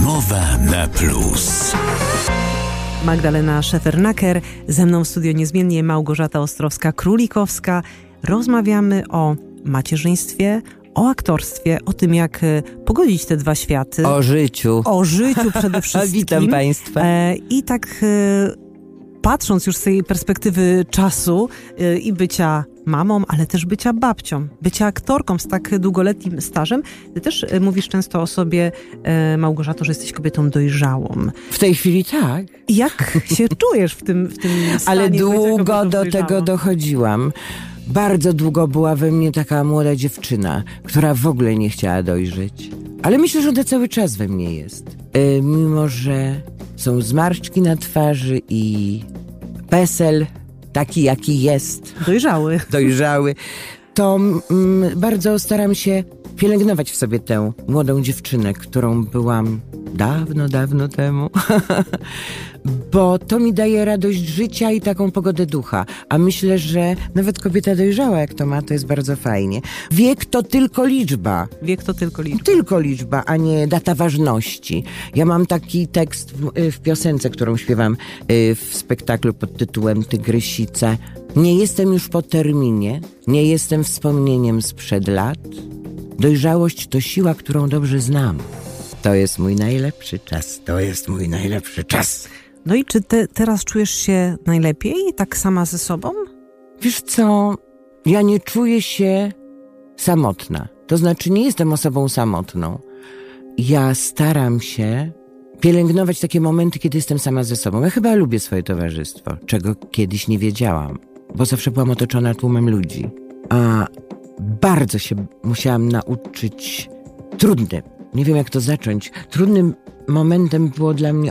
Rozmowa na plus. Magdalena Szefernaker, ze mną w studio niezmiennie Małgorzata Ostrowska-Królikowska. Rozmawiamy o macierzyństwie, o aktorstwie, o tym, jak pogodzić te dwa światy. O życiu. O życiu przede wszystkim. Witam Państwa. I tak patrząc już z tej perspektywy czasu i bycia mamą, ale też bycia babcią, bycia aktorką z tak długoletnim stażem. Ty też mówisz często o sobie, Małgorzato, że jesteś kobietą dojrzałą. W tej chwili tak. Jak się czujesz w tym stanie? Ale długo do dojrzałą? tego dochodziłam. Bardzo długo była we mnie taka młoda dziewczyna, która w ogóle nie chciała dojrzeć. Ale myślę, że to cały czas we mnie jest. Mimo że są zmarszczki na twarzy i PESEL taki, jaki jest. Dojrzały. To bardzo staram się pielęgnować w sobie tę młodą dziewczynę, którą byłam dawno temu. Bo to mi daje radość życia i taką pogodę ducha. A myślę, że nawet kobieta dojrzała, jak to ma, to jest bardzo fajnie. Wiek to tylko liczba. Wiek to tylko liczba. Tylko liczba, a nie data ważności. Ja mam taki tekst w piosence, którą śpiewam w spektaklu pod tytułem Tygrysice. Nie jestem już po terminie, nie jestem wspomnieniem sprzed lat. Dojrzałość to siła, którą dobrze znam. To jest mój najlepszy czas, to jest mój najlepszy czas. No i czy teraz czujesz się najlepiej, tak sama ze sobą? Wiesz co, ja nie czuję się samotna. To znaczy nie jestem osobą samotną. Ja staram się pielęgnować takie momenty, kiedy jestem sama ze sobą. Ja chyba lubię swoje towarzystwo, czego kiedyś nie wiedziałam, bo zawsze byłam otoczona tłumem ludzi. A bardzo się musiałam nauczyć trudnym. Nie wiem, jak to zacząć. Trudnym momentem było dla mnie